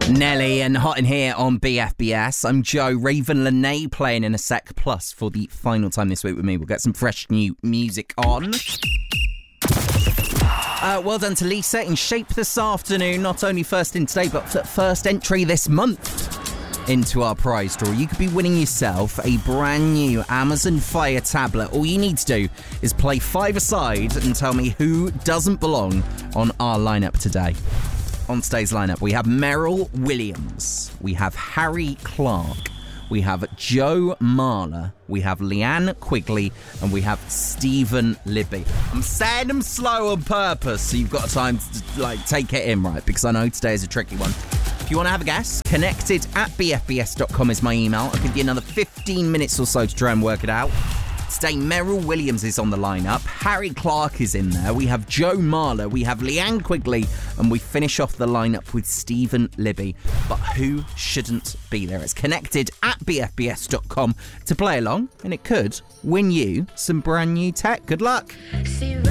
Nelly and Hot in Here on BFBS. I'm Joe. Raven Lene playing in a sec. Plus, for the final time this week with me, we'll get some fresh new music on. Well done to Lisa in Shape this afternoon. Not only first in today, but first entry this month into our prize draw. You could be winning yourself a brand new Amazon Fire tablet. All you need to do is play five-a-side and tell me who doesn't belong on our lineup today. On today's lineup, we have Meryl Williams, we have Harry Clark, we have Joe Marler, we have Leanne Quigley, and we have Stephen Libby. I'm saying them slow on purpose, so you've got time to take it in, right? Because I know today is a tricky one. If you want to have a guess, connected@bfbs.com is my email. I'll give you another 15 minutes or so to try and work it out. Today, Meryl Williams is on the lineup. Harry Clark is in there. We have Joe Marler. We have Leanne Quigley. And we finish off the lineup with Stephen Libby. But who shouldn't be there? It's connected@bfbs.com to play along. And it could win you some brand new tech. Good luck.